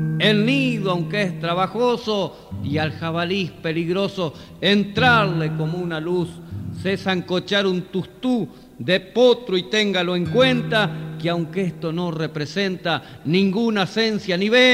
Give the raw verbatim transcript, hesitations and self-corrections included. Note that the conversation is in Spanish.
El nido, aunque es trabajoso, y al jabalí es peligroso entrarle como una luz. Sé sancochar un tustú de potro y téngalo en cuenta, que aunque esto no representa ninguna esencia ni ve